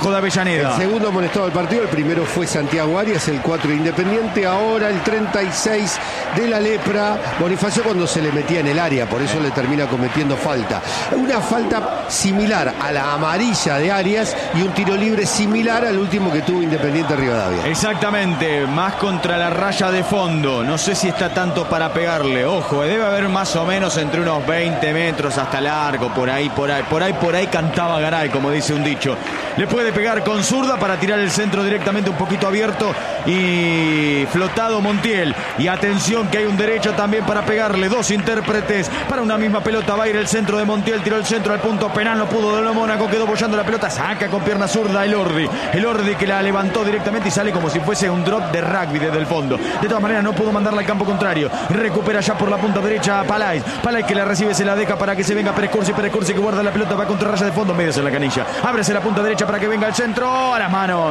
rojo de Avellaneda. El segundo amonestado del partido, el primero fue Santiago Arias, el 4 de Independiente, ahora el 36 de la Lepra, Bonifacio, cuando se le metía en el área, por eso le termina cometiendo falta. Una falta similar a la amarilla de Arias y un tiro libre similar al último que tuvo Independiente Rivadavia. Exactamente, más contra la raya de fondo. No sé si está tanto para pegarle. Ojo, debe haber más o menos entre unos 20 metros hasta largo, por ahí cantaba Garay, como dice un dicho. Le puede pegar con zurda para tirar el centro directamente un poquito abierto y flotado Montiel. Y atención que hay un derecho también para pegarle. Dos intérpretes para una misma pelota. Va a ir el centro de Montiel, tiró el centro al punto penal, no pudo de lo Mónaco, quedó bollando la pelota, saca con pierna zurda Elordi que la levantó directamente y sale como si fuese un drop de rugby desde el fondo. De todas maneras no pudo mandarla al campo contrario. Recupera ya por la punta derecha a Palais que la recibe, se la deja para que se venga Prescursi que guarda la pelota, va contra raya de fondo, medios en la canilla, ábrese la punta derecha para que venga el centro, a las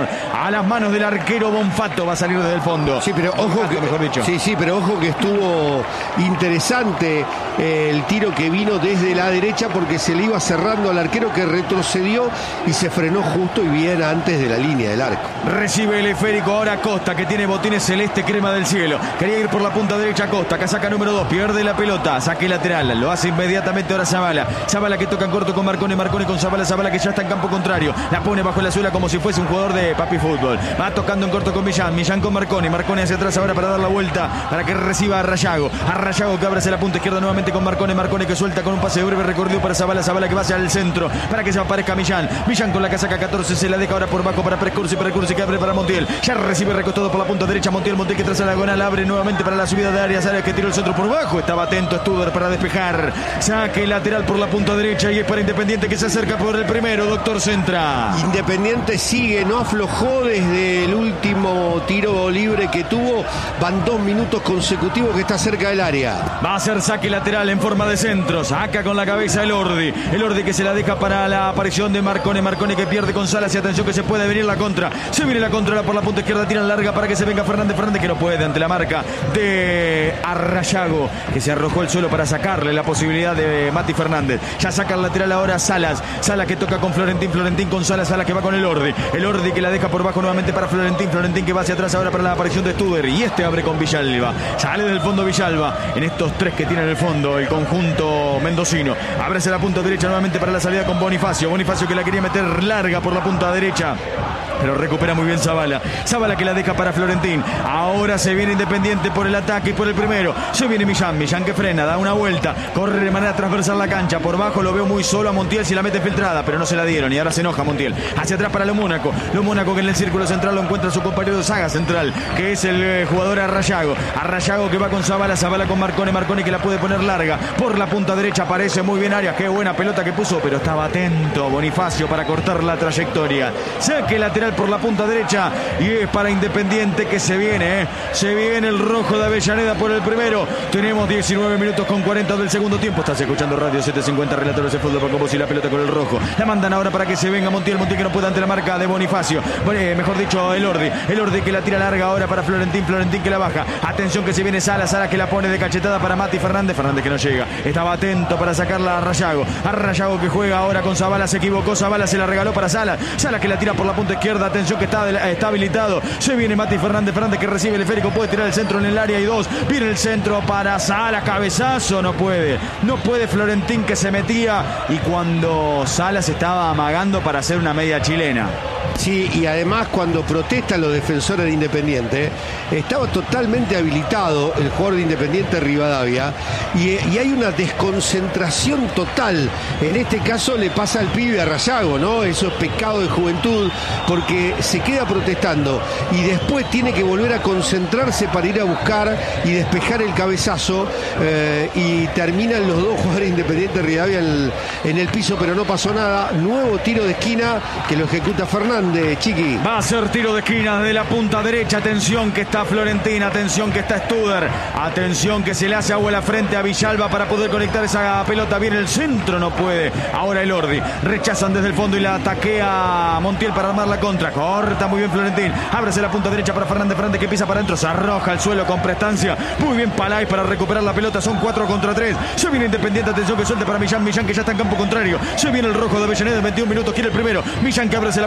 manos del arquero Bonfato, va a salir desde el fondo. Sí, pero ojo que, mejor dicho. Sí, pero ojo que estuvo interesante el tiro que vino desde la derecha, porque se le iba cerrando al arquero, que retrocedió y se frenó justo y bien antes de la línea del arco. Recibe el esférico ahora Costa, que tiene botines celeste crema del cielo. Quería ir por la punta derecha Costa, casaca número 2, pierde la pelota, saque lateral, lo hace inmediatamente ahora Zabala que toca en corto con Marconi con Zabala que ya está en campo contrario, la pone bajo la suela como si fuese un jugador de papi fútbol, va tocando en corto con Millán con Marconi hacia atrás ahora para dar la vuelta, para que reciba a Rayago que abre hacia la punta izquierda nuevamente con Marconi que suelta con un pase breve recorrido para Zabala que va hacia el centro, para que se aparezca Millán con la casaca 14, se la deja ahora por bajo para Prescursi que abre para Montiel, ya recibe recostado por la punta derecha Montiel que traza la diagonal, abre nuevamente para la subida de Arias que tiró el centro por bajo, estaba atento Studer para despejar, saque lateral por la punta derecha y es para Independiente que se acerca por el primero, doctor Centra. Independiente sigue, no aflojó desde el último tiro libre que tuvo, van 2 minutos consecutivos que está cerca del área. Va a ser saque lateral en forma de centro, saca con la cabeza Elordi que se la deja para la aparición de Marconi que pierde con Salas y atención que se puede venir la contra, se viene la contra por la punta izquierda, tiran larga para que se venga Fernández que no puede ante la marca de Arrayago, que se arrojó al suelo para sacarle la posibilidad de Mati Fernández, ya saca el lateral ahora Salas que toca con Florentín con Salas que va con Elordi que la deja por bajo nuevamente para Florentín que va hacia atrás ahora para la aparición de Studer y abre con Villalba, sale del fondo Villalba, en estos 3 que tiene en el fondo el conjunto mendocino, ábrese la punta derecha nuevamente para la salida con Bonifacio que la quería meter larga por la punta derecha, pero recupera muy bien Zabala que la deja para Florentín, ahora se viene Independiente por el ataque y por el primero, se viene Millán que frena, da una vuelta, corre de manera transversal la cancha, por bajo lo veo muy solo a Montiel, si la mete filtrada, pero no se la dieron y ahora se enoja Montiel, hacia atrás para lo Mónaco que en el círculo central lo encuentra su compañero de saga central, que es el jugador Arrayago que va con Zabala con Marconi que la puede poner larga, por la punta derecha aparece muy bien Arias, qué buena pelota que puso, pero estaba atento Bonifacio para cortar la trayectoria, saque lateral por la punta derecha y es para Independiente que se viene el rojo de Avellaneda por el primero, tenemos 19 minutos con 40 del segundo tiempo, estás escuchando Radio 750, relatores de fútbol con vos y la pelota con el rojo, la mandan ahora para que se venga Montiel que no puede ante la marca de Bonifacio, mejor dicho Elordi que la tira larga ahora para Florentín que la baja, atención que se viene Salas que la pone de cachetada para Mati Fernández que no llega, estaba atento para sacarla a Rayago que juega ahora con Zabala, se equivocó Zabala, se la regaló para Salas que la tira por la punta izquierda, atención que está habilitado, se viene Mati Fernández que recibe el esférico, puede tirar el centro en el área y 2, viene el centro para Salas, cabezazo, no puede Florentín que se metía y cuando Salas estaba amagando para hacer una media chilena. Sí, y además cuando protestan los defensores de Independiente, estaba totalmente habilitado el jugador de Independiente Rivadavia y hay una desconcentración total. En este caso le pasa al pibe a Rayago, ¿no? Eso es pecado de juventud, porque se queda protestando y después tiene que volver a concentrarse para ir a buscar y despejar el cabezazo y terminan los dos jugadores de Independiente Rivadavia en el piso, pero no pasó nada. Nuevo tiro de esquina que lo ejecuta Fernández. Chiqui. Va a ser tiro de esquina de la punta derecha. Atención que está Florentín, atención que está Studer, atención que se le hace agua a la frente a Villalba para poder conectar esa pelota. Viene el centro, no puede. Ahora Elordi, rechazan desde el fondo y la ataquea Montiel para armar la contra. Corta muy bien Florentín, ábrese la punta derecha para Fernández que pisa para adentro, se arroja al suelo con prestancia. Muy bien Palais para recuperar la pelota, son 4 contra 3. Se viene Independiente, atención que suelte para Millán que ya está en campo contrario. Se viene el rojo de Avellaneda, 21 minutos, quiere el primero. Millán que abre la punta izquierda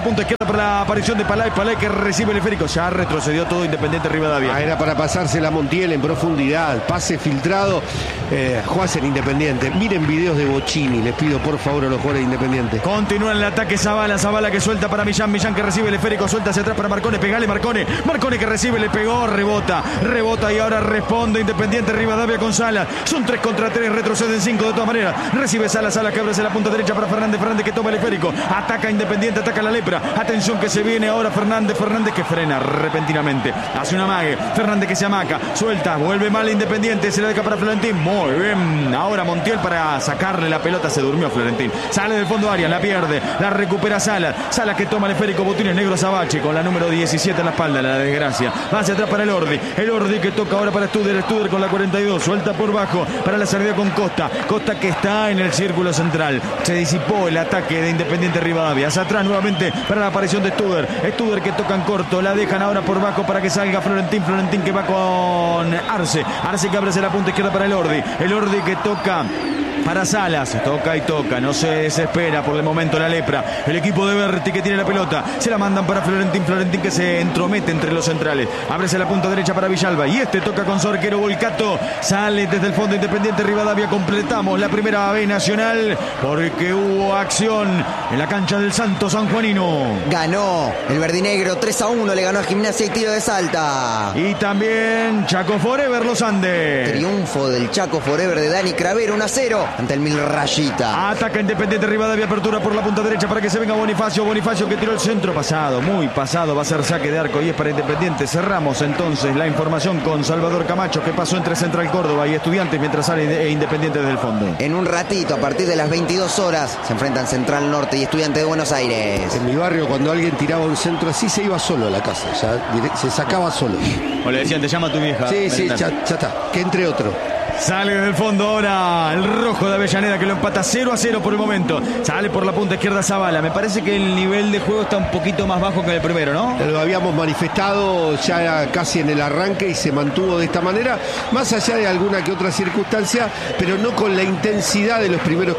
para la aparición de Palay que recibe el esférico. Ya retrocedió todo Independiente Rivadavia. Era para pasársela a Montiel en profundidad. Pase filtrado. Juez en Independiente. Miren videos de Bocini, les pido por favor a los jugadores de Independiente. Continúa en el ataque Zabala que suelta para Millán que recibe el esférico, suelta hacia atrás para Marcone, pegale Marcone que recibe, le pegó, rebota y ahora responde Independiente Rivadavia con Salas. Son 3 contra 3, retroceden 5 de todas maneras. Recibe Salas que abre hacia la punta derecha para Fernández que toma el esférico, ataca Independiente, ataca la lepra. Atención que se viene ahora Fernández que frena repentinamente, hace una amague, Fernández que se amaca, suelta, vuelve mal Independiente, se la deja para Florentín, muy bien, ahora Montiel para sacarle la pelota, se durmió Florentín, sale del fondo área, la pierde, la recupera Salas que toma el esférico, botines negros Sabache con la número 17 en la espalda, la desgracia, va hacia atrás para el Ordi que toca ahora para Studer con la 42, suelta por bajo para la salida con Costa que está en el círculo central, se disipó el ataque de Independiente Rivadavia, hacia atrás nuevamente para la aparición de Studer que toca en corto, la dejan ahora por bajo para que salga Florentín que va con Arce que abre hacia la punta izquierda para el Ordi que toca para Salas, toca, no se desespera por el momento la lepra, el equipo de Berti que tiene la pelota, se la mandan para Florentín que se entromete entre los centrales, ábrese la punta derecha para Villalba y toca con su arquero Volcato, sale desde el fondo Independiente Rivadavia, completamos la primera B nacional porque hubo acción en la cancha del Santo Sanjuanino. Ganó el verdinegro 3-1, le ganó a Gimnasia y Tiro de Salta. Y también Chaco Forever Los Andes. Triunfo del Chaco Forever de Dani Cravero 1-0 ante el Mil Rayita. Ataca Independiente Rivadavia, apertura por la punta derecha para que se venga Bonifacio que tiró el centro pasado, muy pasado, va a ser saque de arco y es para Independiente. Cerramos entonces la información con Salvador Camacho, que pasó entre Central Córdoba y Estudiantes mientras sale Independiente desde el fondo. En un ratito, a partir de las 22 horas, se enfrentan Central Norte y Estudiantes de Buenos Aires. En mi barrio, cuando alguien tiraba un centro así, se iba solo a la casa, se sacaba solo. O le decían, te llama tu vieja. Sí, ya está, que entre otro. Sale del fondo ahora el rojo de Avellaneda que lo empata 0-0 por el momento. Sale por la punta izquierda Zabala. Me parece que el nivel de juego está un poquito más bajo que el primero, ¿no? Lo habíamos manifestado ya casi en el arranque y se mantuvo de esta manera, más allá de alguna que otra circunstancia, pero no con la intensidad de los primeros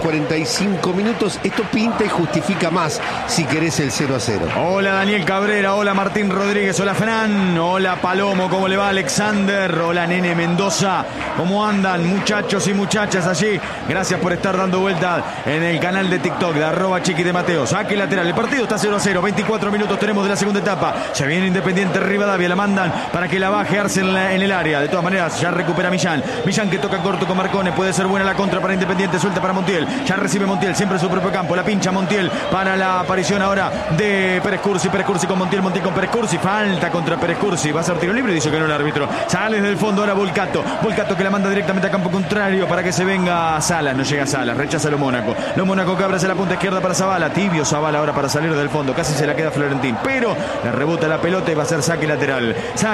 45 minutos. Esto pinta y justifica más, si querés, el 0-0. Hola Daniel Cabrera, hola Martín Rodríguez, hola Fran, hola Palomo, ¿cómo le va Alexander? Hola Nene Mendoza, ¿cómo anda? Muchachos y muchachas allí, gracias por estar dando vuelta en el canal de TikTok de @Chiqui de Mateo. Saque lateral, el partido está 0-0, 24 minutos tenemos de la segunda etapa, se viene Independiente Rivadavia, la mandan para que la baje Arce en el área, de todas maneras ya recupera Millán que toca corto con Marcone, puede ser buena la contra para Independiente, suelta para Montiel, ya recibe Montiel, siempre en su propio campo, la pincha Montiel para la aparición ahora de Pérez Cursi con Montiel con Pérez Cursi, falta contra Pérez Cursi, va a ser tiro libre, dice que no el árbitro, sale desde el fondo ahora Volcato que la manda directamente a campo contrario para que se venga Salas, no llega Salas, rechaza lo Mónaco que abre hacia la punta izquierda para Zabala, tibio Zabala ahora para salir del fondo, casi se la queda Florentín, pero le rebota la pelota y va a ser saque lateral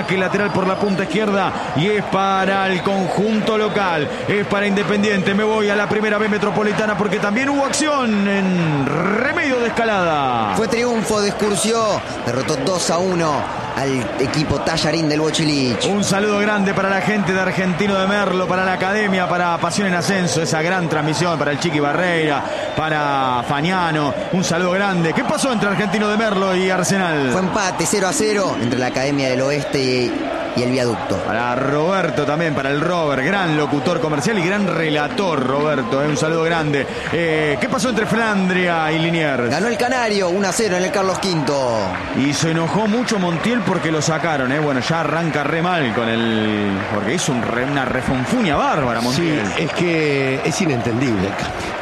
por la punta izquierda y es para el conjunto local, es para Independiente. Me voy a la primera B metropolitana porque también hubo acción en Remedio de Escalada. Fue triunfo de Excursio, derrotó 2-1 al equipo Tallarín del Bochilich. Un saludo grande para la gente de Argentino de Merlo, para la academia, para Pasión en Ascenso, esa gran transmisión, para el Chiqui Barreira, para Fañano, un saludo grande. ¿Qué pasó entre Argentino de Merlo y Arsenal? Fue empate 0-0 entre la Academia del Oeste y el Viaducto. Para Roberto también, para el Robert, gran locutor comercial y gran relator Roberto, un saludo grande. ¿Qué pasó entre Flandria y Liniers? Ganó el Canario 1-0 en el Carlos V. Y se enojó mucho Montiel porque lo sacaron, Bueno, ya arranca re mal con porque hizo una refonfuña bárbara Montiel. Sí, es que es inentendible el cambio.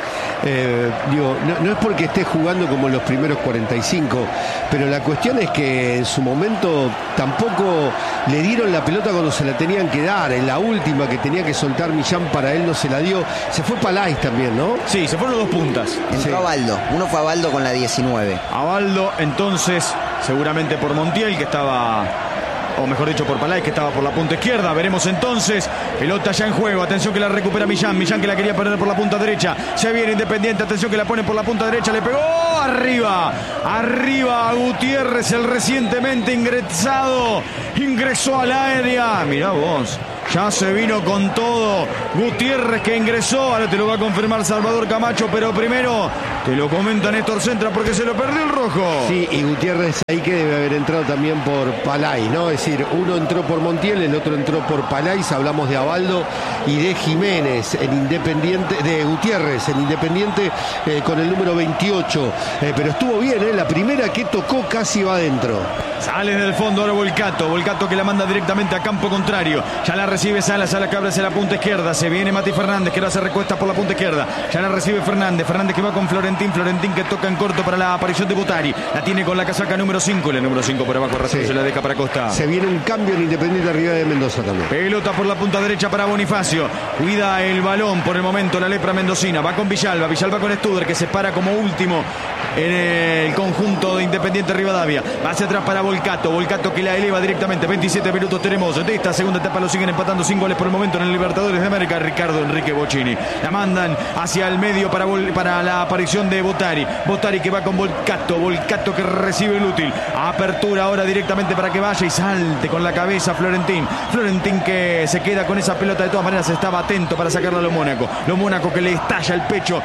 No es porque esté jugando como los primeros 45, pero la cuestión es que en su momento tampoco le dieron la pelota cuando se la tenían que dar. En la última que tenía que soltar Millán para él no se la dio. Se fue Palay también, ¿no? Sí, se fueron los 2 puntas. Entró Abaldo, uno fue Abaldo con la 19. Abaldo entonces seguramente por Montiel que estaba, o mejor dicho por Palay que estaba por la punta izquierda. Veremos entonces, pelota ya en juego, atención que la recupera Millán que la quería poner por la punta derecha, se viene Independiente, atención que la pone por la punta derecha, le pegó arriba a Gutiérrez, el recientemente ingresó al área, mirá vos, Ya se vino con todo Gutiérrez, que ingresó. Ahora te lo va a confirmar Salvador Camacho, pero primero te lo comenta Néstor Centra porque se lo perdió el rojo. Sí, y Gutiérrez ahí que debe haber entrado también por Palay, ¿no? Es decir, uno entró por Montiel, el otro entró por Palay. Hablamos de Abaldo y de Jiménez en Independiente, de Gutiérrez en Independiente con el número 28. Pero estuvo bien, la primera que tocó casi va adentro. Sale del fondo ahora Volcato que la manda directamente a campo contrario. Ya la recibe Salas que abre hacia la punta izquierda. Se viene Mati Fernández, que ahora se recuesta por la punta izquierda. Ya la recibe Fernández que va con Florentín que toca en corto para la aparición de Butari. La tiene con la casaca número 5. La número 5 por abajo, sí. Se la deja para Costa. Se viene un cambio en Independiente arriba de Mendoza también. Pelota por la punta derecha para Bonifacio. Cuida el balón por el momento la lepra mendocina. Va con Villalba con Studer, que se para como último en el conjunto de Independiente Rivadavia. Va hacia atrás para Volcato que la eleva directamente. 27 minutos tenemos de esta segunda etapa. Lo siguen empatando sin goles por el momento en el Libertadores de América. Ricardo Enrique Bocchini. La mandan hacia el medio para la aparición de Butari que va con Volcato que recibe el útil. Apertura ahora directamente para que vaya y salte con la cabeza Florentín que se queda con esa pelota. De todas maneras estaba atento para sacarla a Lo Mónaco que le estalla el pecho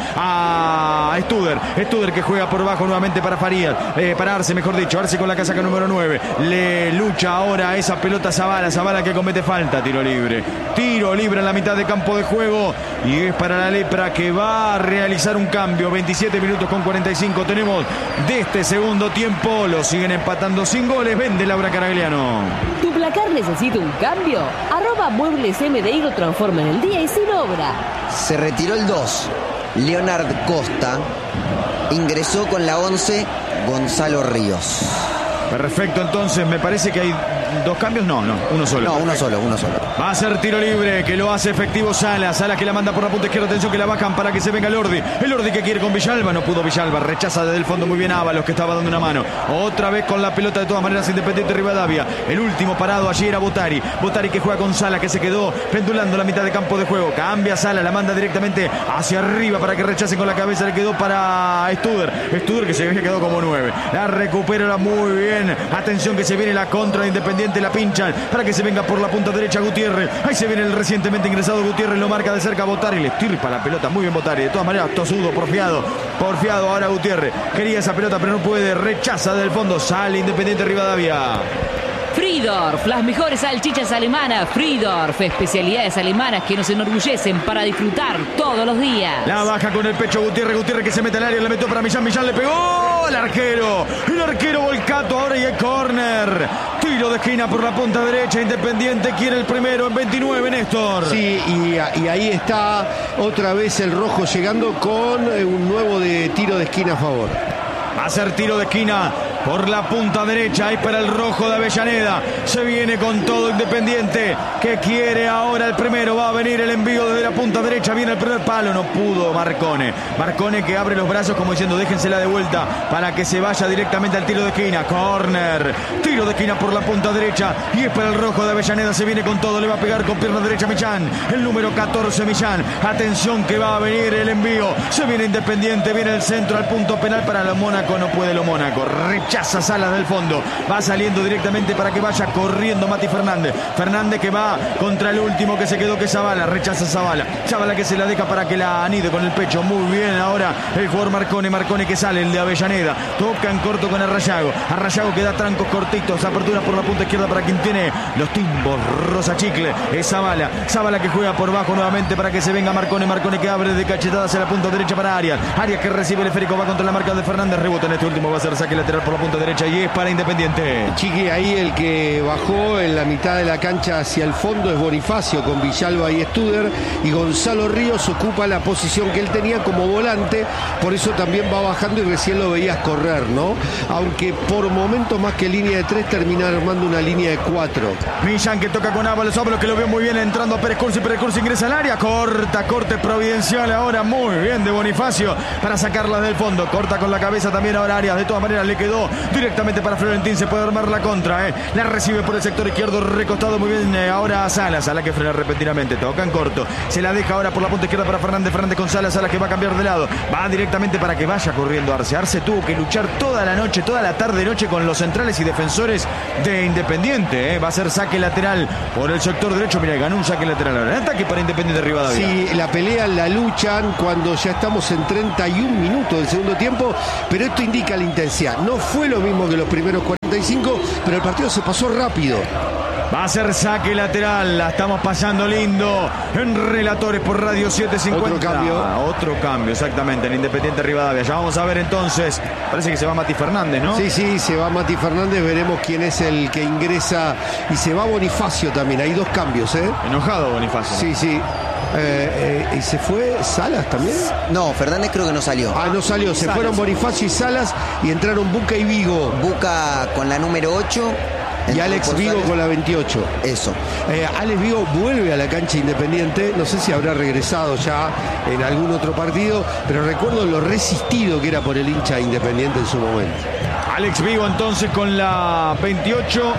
a Studer que juega por bajo nuevamente para Arce, mejor dicho. Arce con la casaca número 9. Le lucha ahora esa pelota Zavala que comete falta. Tiro libre en la mitad de campo de juego y es para la lepra, que va a realizar un cambio. 27 minutos con 45 tenemos de este segundo tiempo. Lo siguen empatando sin goles. Vende Laura Caragliano. ¿Tu placar necesita un cambio? Muebles MDI lo transforma en el día y sin obra. Se retiró el 2. Leonard Costa. Ingresó con la 11 Gonzalo Ríos. Perfecto, entonces me parece que hay dos cambios. No, uno solo. No, uno solo. Va a ser tiro libre, que lo hace efectivo Salas que la manda por la punta izquierda. Atención que la bajan para que se venga el Ordi que quiere con Villalba. No pudo Villalba, rechaza desde el fondo muy bien Ábalos, que estaba dando una mano. Otra vez con la pelota de todas maneras Independiente Rivadavia. El último parado allí era Butari que juega con Salas, que se quedó pendulando la mitad de campo de juego. Cambia Salas, la manda directamente hacia arriba para que rechace con la cabeza. Le quedó para Studer que se había quedado como 9. La recupera muy bien. Atención que se viene la contra de Independiente. La pinchan para que se venga por la punta derecha Gutiérrez. Ahí se viene el recientemente ingresado Gutiérrez. Lo marca de cerca Butari. Le estirpa la pelota. Muy bien Butari. De todas maneras, tosudo, porfiado ahora Gutiérrez. Quería esa pelota pero no puede. Rechaza del fondo. Sale Independiente Rivadavia. Friedorf, las mejores salchichas alemanas. Friedorf, especialidades alemanas que nos enorgullecen para disfrutar todos los días. La baja con el pecho Gutiérrez que se mete al área, le metió para Millán le pegó al arquero. El arquero Volcato ahora y el córner. Tiro de esquina por la punta derecha. Independiente quiere el primero en 29, Néstor. Sí, y ahí está otra vez el rojo llegando con un nuevo tiro de esquina a favor. Va a ser tiro de esquina por la punta derecha. Ahí para el rojo de Avellaneda. Se viene con todo Independiente, que quiere ahora el primero. Va a venir el envío desde la punta derecha. Viene el primer palo. No pudo Marcone que abre los brazos como diciendo déjensela de vuelta para que se vaya directamente al tiro de esquina. Corner. Tiro de esquina por la punta derecha. Y es para el rojo de Avellaneda. Se viene con todo. Le va a pegar con pierna derecha Millán. El número 14 Millán. Atención que va a venir el envío. Se viene Independiente. Viene el centro al punto penal para Lo Mónaco. No puede Lo Mónaco. Rechaza Salas del fondo. Va saliendo directamente para que vaya corriendo Mati Fernández que va contra el último que se quedó, que es Zavala. Rechaza Zavala que se la deja para que la anide con el pecho. Muy bien ahora el jugador Marcone que sale, el de Avellaneda. Toca en corto con Arrayago que da trancos cortitos. Apertura por la punta izquierda para quien tiene los timbos. Rosa Chicle es Zavala que juega por bajo nuevamente para que se venga Marcone que abre de cachetada hacia la punta derecha para Arias que recibe el esférico, va contra la marca de Fernández. Rebota en este último, va a ser saque lateral por la punta derecha y es para Independiente. Chiqui, ahí el que bajó en la mitad de la cancha hacia el fondo es Bonifacio con Villalba y Studer, y Gonzalo Ríos ocupa la posición que él tenía como volante, por eso también va bajando y recién lo veías correr, ¿no? Aunque por momentos más que línea de 3 termina armando una línea de 4. Millán que toca con Ábalos que lo veo muy bien entrando a Pérez Cursi ingresa al área, corte providencial ahora muy bien de Bonifacio para sacarla del fondo, corta con la cabeza también ahora Arias. De todas maneras le quedó Hugo. Directamente para Florentín, se puede armar la contra. La recibe por el sector izquierdo, recostado muy bien ahora a Salas. Salas que frena repentinamente, toca en corto. Se la deja ahora por la punta izquierda para Fernández. Fernández con Salas, Salas que va a cambiar de lado. Va directamente para que vaya corriendo Arce. Arce tuvo que luchar toda la noche, toda la tarde-noche con los centrales y defensores de Independiente. Va a ser saque lateral por el sector derecho. Mira, ganó un saque lateral ahora. Ataque para Independiente Rivadavia. Sí, la pelean, la luchan cuando ya estamos en 31 minutos del segundo tiempo, pero esto indica la intensidad. No fue lo mismo que los primeros 45, pero el partido se pasó rápido. Va a ser saque lateral, la estamos pasando lindo en Relatores por Radio 750. Otro cambio, exactamente, en Independiente Rivadavia. Ya vamos a ver entonces, parece que se va Mati Fernández, ¿no? Sí, se va Mati Fernández, veremos quién es el que ingresa. Y se va Bonifacio también, hay 2 cambios, ¿eh? Enojado Bonifacio. Sí. ¿Y se fue Salas también? No, Fernández creo que no salió. No salió, se fueron Bonifacio y Salas y entraron Buca y Vigo. Buca con la número 8. Y Alex Vigo con la 28. Eso. Alex Vigo vuelve a la cancha Independiente. No sé si habrá regresado ya en algún otro partido, pero recuerdo lo resistido que era por el hincha Independiente en su momento. Alex Vigo entonces con la 28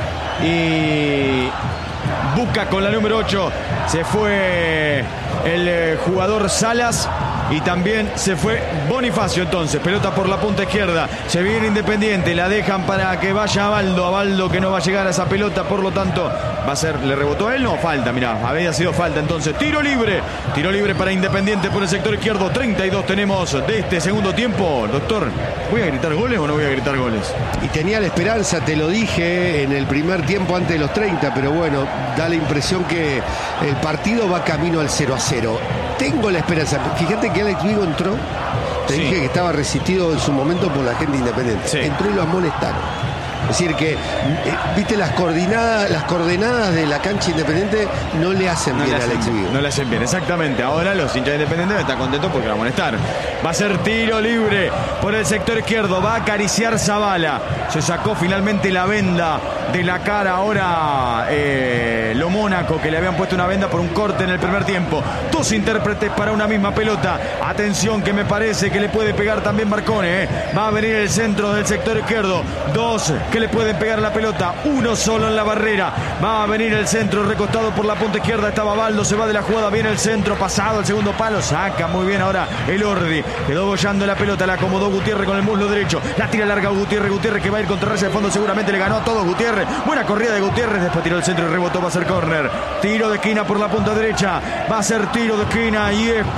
y Buca con la número 8. Se fue el jugador Salas. Y también se fue Bonifacio entonces. Pelota por la punta izquierda. Se viene Independiente. La dejan para que vaya a Baldo. A Baldo que no va a llegar a esa pelota. Por lo tanto, va a ser. ¿Le rebotó a él? No, falta. Mirá, había sido falta entonces. Tiro libre. Tiro libre para Independiente por el sector izquierdo. 32 tenemos de este segundo tiempo. Doctor, ¿voy a gritar goles o no voy a gritar goles? Y tenía la esperanza, te lo dije en el primer tiempo antes de los 30. Pero bueno, da la impresión que el partido va camino al 0-0. Tengo la esperanza. Fíjate que Alex Vigo entró. Te dije que estaba resistido en su momento por la gente Independiente. Sí. Entró y lo amonestaron. Es decir que, viste, las coordenadas de la cancha Independiente no le hacen bien a Alex Vigo. No le hacen bien, exactamente. Ahora los hinchas Independientes están contentos porque va a amonestar. Va a ser tiro libre por el sector izquierdo. Va a acariciar Zavala. Se sacó finalmente la venda de la cara ahora lo Mónaco, que le habían puesto una venda por un corte en el primer tiempo. 2 intérpretes para una misma pelota. Atención que me parece que le puede pegar también Marcone. Va a venir el centro del sector izquierdo. 2 que le pueden pegar la pelota. 1 solo en la barrera. Va a venir el centro recostado por la punta izquierda. Estaba Baldo, se va de la jugada. Viene el centro, pasado el segundo palo. Saca muy bien ahora el Ordi. Quedó bollando la pelota. La acomodó Gutiérrez con el muslo derecho. La tira larga Gutiérrez. Gutiérrez que va a ir contra raya de fondo. Seguramente le ganó a todos Gutiérrez. Buena corrida de Gutiérrez. Después tiró el centro y rebotó. Va a ser córner. Tiro de esquina por la punta derecha. Va a ser tiro de esquina y es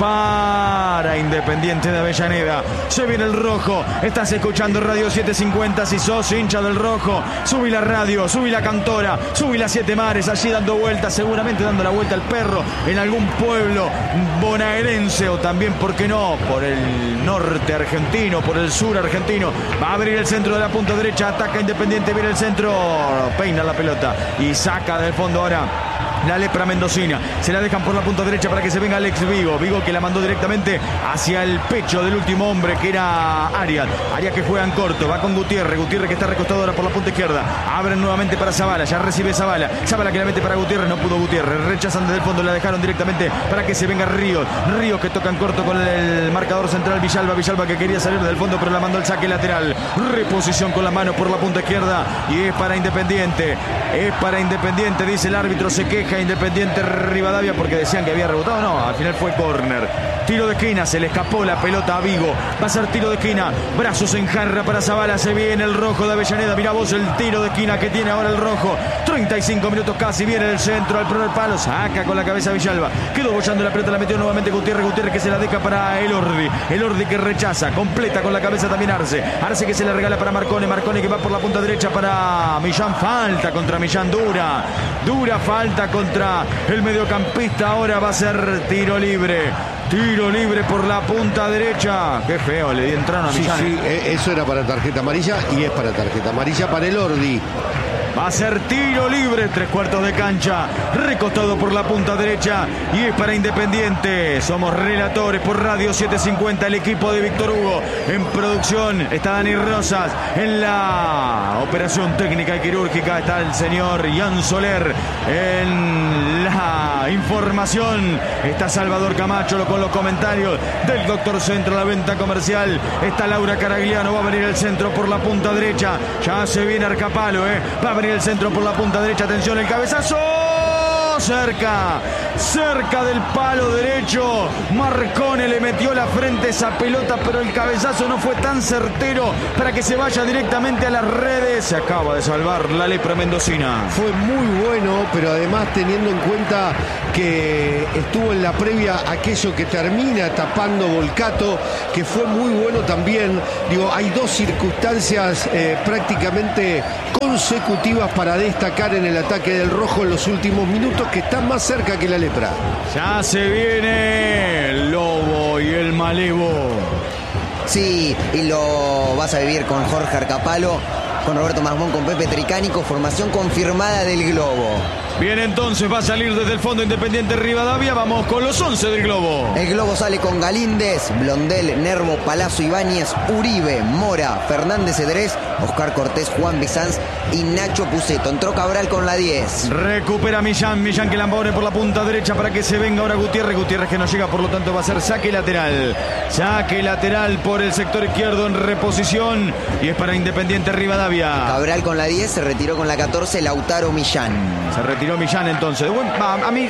para Independiente de Avellaneda. Se viene el rojo. Estás escuchando Radio 750. Si sos hincha del rojo, subí la radio, subí la cantora, subí las 7 mares, allí dando vueltas, seguramente dando la vuelta al perro en algún pueblo bonaerense o también, ¿por qué no?, por el norte argentino, por el sur argentino. Va a abrir el centro de la punta derecha, ataca Independiente, viene el centro, peina la pelota y saca del fondo ahora la lepra mendocina. Se la dejan por la punta derecha para que se venga Alex Vigo. Vigo que la mandó directamente hacia el pecho del último hombre, que era Arias. Arias que juega en corto, va con Gutiérrez. Gutiérrez que está recostado ahora por la punta izquierda. Abren nuevamente para Zavala, ya recibe Zavala. Zavala que la mete para Gutiérrez, no pudo Gutiérrez. Rechazan desde el fondo, la dejaron directamente para que se venga Ríos. Ríos que toca en corto con el marcador central Villalba. Villalba que quería salir del fondo, pero la mandó el saque lateral. Reposición con la mano por la punta izquierda y es para Independiente. Es para Independiente, dice el árbitro, se queja Independiente Rivadavia porque decían que había rebotado. No, al final fue córner. Tiro de esquina, se le escapó la pelota a Vigo. Va a ser tiro de esquina. Brazos en jarra para Zavala. Se viene el rojo de Avellaneda. Mirá vos el tiro de esquina que tiene ahora el rojo. 35 minutos casi. Viene el centro al primer palo. Saca con la cabeza Villalba. Quedó bollando la pelota. La metió nuevamente Gutiérrez. Gutiérrez que se la deja para el Ordi. El Ordi que rechaza. Completa con la cabeza también Arce. Arce que se le regala para Marcone. Marcone que va por la punta derecha para Millán. Falta contra Millán. Dura. Dura falta contra el mediocampista. Ahora va a ser tiro libre. Tiro libre por la punta derecha. Qué feo, le entraron a Millán. Sí, eso era para tarjeta amarilla y es para tarjeta amarilla para el Ordi. Va a ser tiro libre, 3/4 de cancha, recostado por la punta derecha y es para Independiente. Somos relatores por Radio 750, el equipo de Víctor Hugo. En producción está Dani Rosas, en la operación técnica y quirúrgica está el señor Ian Soler. En la información está Salvador Camacho con los comentarios del doctor Centro, la venta comercial. Está Laura Caragliano, va a venir el centro por la punta derecha. Ya se viene Arcapalo, va a venir el centro por la punta derecha. Atención, el cabezazo. Cerca del palo derecho. Marcone le metió la frente a esa pelota, pero el cabezazo no fue tan certero para que se vaya directamente a las redes. Se acaba de salvar la lepra mendocina. Fue muy bueno, pero además teniendo en cuenta que estuvo en la previa aquello que termina tapando Volcato, que fue muy bueno también. Digo, hay dos circunstancias prácticamente consecutivas para destacar en el ataque del rojo en los últimos minutos, que están más cerca que la lepra. Ya se viene el lobo y el malevo. Sí, y lo vas a vivir con Jorge Arcapalo, con Roberto Masmón, con Pepe Tricánico, formación confirmada del Globo. Bien, entonces va a salir desde el fondo Independiente Rivadavia. Vamos con los 11 del Globo. El Globo sale con Galíndez, Blondel, Nervo, Palazzo, Ibáñez, Uribe, Mora, Fernández Cedrés, Oscar Cortés, Juan Bizanz y Nacho Puceto. Entró Cabral con la 10. Recupera Millán que la pone por la punta derecha para que se venga ahora Gutiérrez que no llega, por lo tanto va a ser saque lateral. Saque lateral por el sector izquierdo en reposición y es para Independiente Rivadavia. Cabral con la 10, se retiró con la 14, Lautaro Millán. Se retiró Millán entonces. A mí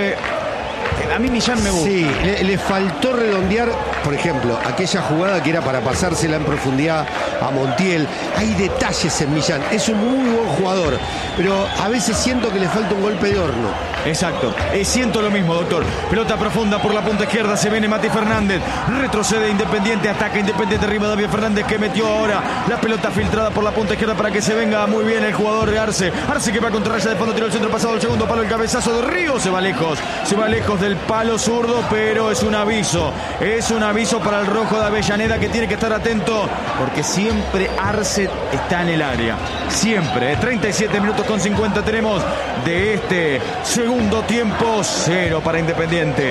Millán me gusta. Sí, le faltó redondear, por ejemplo, aquella jugada que era para pasársela en profundidad a Montiel. Hay detalles en Millán. Es un muy buen jugador, pero a veces siento que le falta un golpe de horno. Exacto, siento lo mismo, doctor. Pelota profunda por la punta izquierda, se viene Mati Fernández, retrocede Independiente, ataca Independiente Rivadavia. Fernández que metió ahora la pelota filtrada por la punta izquierda para que se venga muy bien el jugador de Arce que va contra raya de fondo, tiró el centro pasado, el segundo palo, el cabezazo de Río, se va lejos del palo zurdo, pero es un aviso para el rojo de Avellaneda, que tiene que estar atento porque siempre Arce está en el área, siempre. 37 minutos con 50 tenemos de este segundo tiempo. 0 para Independiente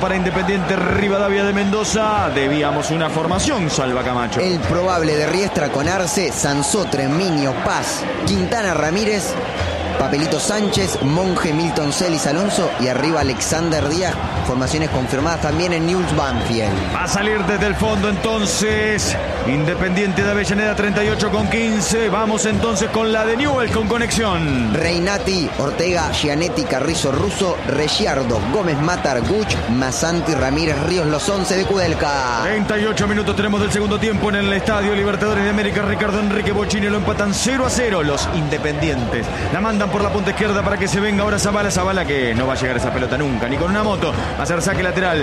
Rivadavia de Mendoza. Debíamos una formación, Salva Camacho. El probable de Riestra con Arce, Sansotre, Minio, Paz, Quintana, Ramírez, Papelito Sánchez, Monje, Milton Celis, Alonso y arriba Alexander Díaz. Formaciones confirmadas también en Newell's Banfield. Va a salir desde el fondo entonces Independiente de Avellaneda, 38 con 15. Vamos entonces con la de Newell's con conexión. Reinati, Ortega, Gianetti, Carrizo, Russo, Reggiardo, Gómez, Matar, Guch, Masanti, Ramírez, Ríos, los 11 de Kudelka. 38 minutos tenemos del segundo tiempo en el Estadio Libertadores de América. Ricardo Enrique Bocini lo empatan 0-0 los Independientes. La mandan por la punta izquierda para que se venga ahora Zavala que no va a llegar esa pelota nunca, ni con una moto. Va a ser saque lateral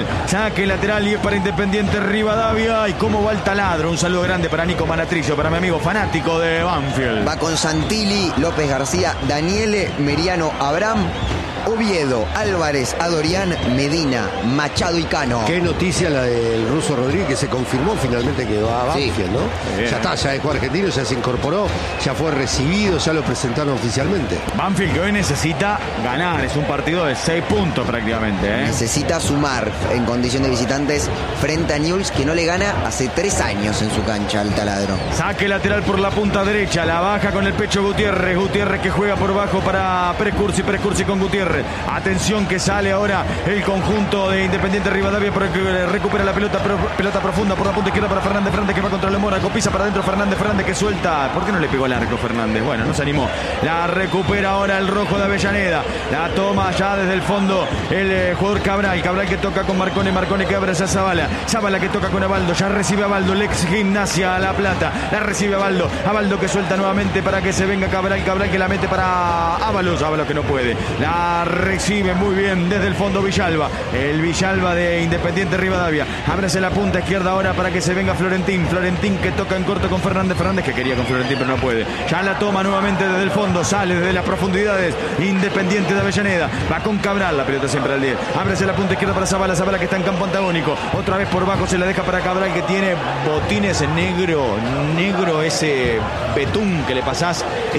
y es para Independiente Rivadavia. Y cómo va el taladro. Un saludo grande para Nico Manatricio, para mi amigo fanático de Banfield. Va con Santilli, López García, Daniele, Meriano, Abraham, Oviedo, Álvarez, Adorián, Medina, Machado y Cano. Qué noticia la del Ruso Rodríguez, que se confirmó finalmente que va a Banfield, sí, ¿no? Bien. Ya está, ya dejó argentino, ya se incorporó, ya fue recibido, ya lo presentaron oficialmente. Banfield que hoy necesita ganar, es un partido de 6 puntos prácticamente, ¿eh? Necesita sumar en condición de visitantes frente a Newell's, que no le gana hace 3 años en su cancha al taladro. Saque lateral por la punta derecha, la baja con el pecho Gutiérrez que juega por bajo para Prescursi con Gutiérrez. Atención que sale ahora el conjunto de Independiente Rivadavia porque recupera la pelota profunda por la punta izquierda para Fernández que va contra Lemora, copisa para adentro Fernández que suelta. ¿Por qué no le pegó el arco Fernández? Bueno, no se animó. La recupera ahora el rojo de Avellaneda. La toma ya desde el fondo el jugador Cabral que toca con Marcone que abre a Zavala que toca con Abaldo, ya recibe Abaldo, el ex Gimnasia La Plata, la recibe Abaldo que suelta nuevamente para que se venga Cabral que la mete para Ábalos que no puede. La recibe muy bien desde el fondo Villalba, el Villalba de Independiente Rivadavia. Ábrese la punta izquierda ahora para que se venga Florentín que toca en corto con Fernández que quería con Florentín pero no puede. Ya la toma nuevamente desde el fondo, sale desde las profundidades Independiente de Avellaneda, va con Cabral, la pelota siempre al 10. Ábrese la punta izquierda para Zavala que está en campo antagónico, otra vez por bajo se la deja para Cabral que tiene botines negro ese betún que le pasás.